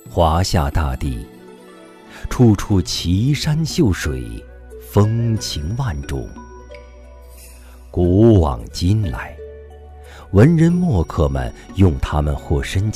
华夏大地，处处奇山秀水，风情万种。古往今来，文人墨客们用它们或深